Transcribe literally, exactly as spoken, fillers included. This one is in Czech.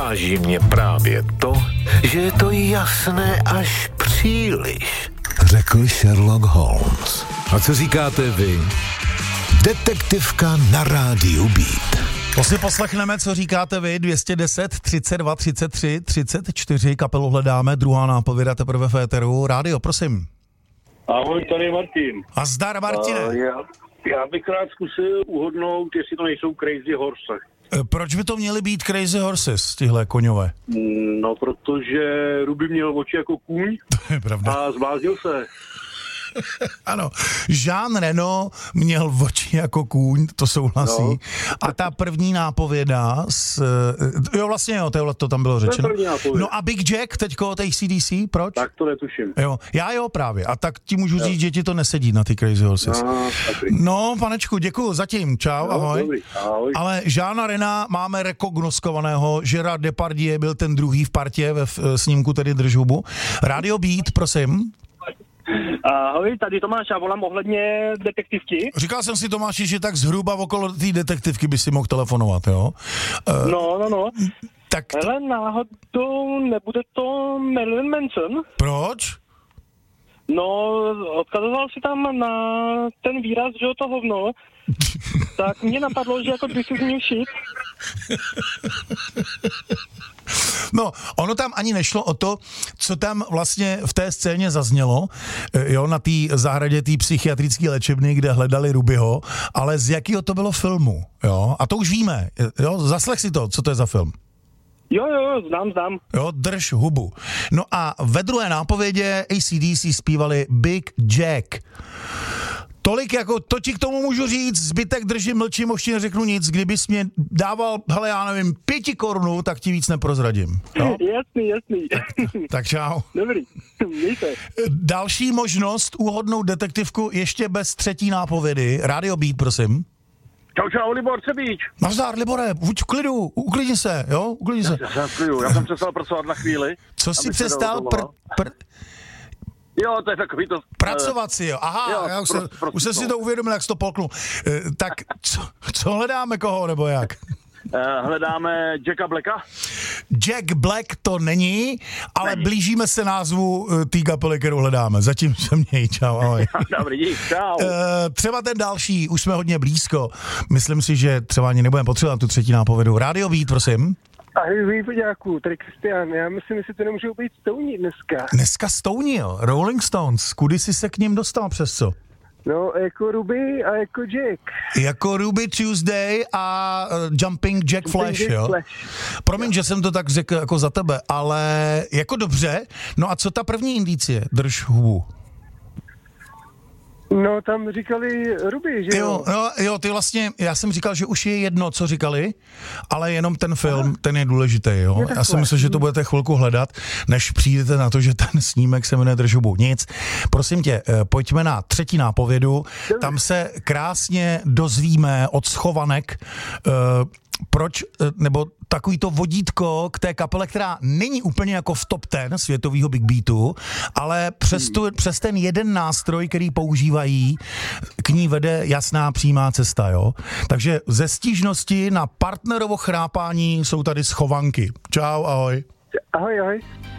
Uráží mě právě to, že je to jasné až příliš, řekl Sherlock Holmes. A co říkáte vy? Detektivka na rádiu Beat. To si poslechneme, co říkáte vy, dvě stě deset, třicet dva, třicet tři, třicet čtyři, kapelu hledáme, druhá nápověda teprve v éteru. Rádio, prosím. Ahoj, tady je Martin. A zdar, Martine. Uh, já, já bych rád zkusil uhodnout, jestli to nejsou Crazy Horse. Proč by to měly být Crazy Horses, tyhle koňové? No, protože Ruby měl oči jako kůň. To je pravda. A zbláznil se. Ano, Jean Reno měl oči jako kůň, to souhlasí. No. A ta první nápověda s... Jo, vlastně jo, to, to tam bylo řečeno. No a Big Jack, teďko od A C D C, proč? Tak to netuším. Jo, já jo právě. A tak ti můžu jo. říct, že ti to nesedí na ty Crazy Horses. No, no panečku, děkuju zatím, čau, no, ahoj. Dobrý, ahoj. Ale Jeana Rena máme rekognoskovaného, Gerard Depardieu byl ten druhý v partě ve v, snímku, tedy Drž hubu. Radio Beat, prosím. Ahoj, tady Tomáš, já volám ohledně detektivky. Říkal jsem si, Tomáši, že tak zhruba okolo té detektivky by si mohl telefonovat, jo? Uh, no, no, no. Tak t- hele, náhodou nebude to Marilyn Manson? Proč? No, odkazoval si tam na ten výraz, že to hovno, tak mě napadlo, že jako by si z ní všit. No, ono tam ani nešlo o to, co tam vlastně v té scéně zaznělo, jo, na té zahradě té psychiatrické léčebny, kde hledali Rubyho, ale z jakého to bylo filmu, jo, a to už víme, jo, zaslech si to, co to je za film. Jo, jo, znám, znám. Jo, Drž hubu. No a ve druhé nápovědě A C D C zpívali Big Jack. Tolik jako, to ti k tomu můžu říct, zbytek držím, mlčím, už ti neřeknu nic, kdybys mě dával, hele, já nevím, pěti korunů, tak ti víc neprozradím. Jo? Jasný, jasný. Tak, tak čau. Dobrý, mějte. Další možnost uhodnout detektivku ještě bez třetí nápovědy. Radio Beat, prosím. Čau, čau, Libor Cebíč. Nazdar, Libore, buď v klidu, uklidni se, jo, uklidni se. Já, já jsem v klidu, já jsem přestal pracovat na chvíli. Co jsi přestal? Pr, pr, Jo, to je takový to... Pracovat si, jo. Aha, jo, já už, prost, se, prost, už jsem si to uvědomil, jak jsi to polknul. E, tak co, co hledáme koho, nebo jak? E, hledáme Jacka Blacka. Jack Black to není, ale není. Blížíme se názvu té kapely, kterou hledáme. Zatím se měj, čau, ahoj. Dobrý, dík, čau. E, třeba ten další, už jsme hodně blízko. Myslím si, že třeba ani nebudeme potřebovat tu třetí nápovědu. Radio Beat, prosím. Ahoj, vývoďáků, tady Kristián, já myslím, že si to nemůžou být Stouní dneska. Dneska Stouní, jo, Rolling Stones, kudy jsi se k ním dostal, přes co? No, jako Ruby a jako Jack. Jako Ruby Tuesday a uh, Jumping Jack Jumping Flash, Jack jo? Flash. Promiň, že jsem to tak řekl jako za tebe, ale jako dobře. No a co ta první indicie? Drž hubu. No, tam říkali Ruby, že jo? Jo, no, jo, ty vlastně, já jsem říkal, že už je jedno, co říkali, ale jenom ten film, Aha. ten je důležitý, jo. Já jsem myslel, že to budete chvilku hledat, než přijdete na to, že ten snímek se jmenuje Drž hubu. Nic. Prosím tě, pojďme na třetí nápovědu. Tam se krásně dozvíme od schovanek, uh, proč, nebo takový to vodítko k té kapele, která není úplně jako v top ten světovýho Big Beatu, ale přes, tu, přes ten jeden nástroj, který používají, k ní vede jasná přímá cesta, jo. Takže ze stížnosti na partnerovo chrápání jsou tady schovanky. Čau, ahoj. Ahoj, ahoj.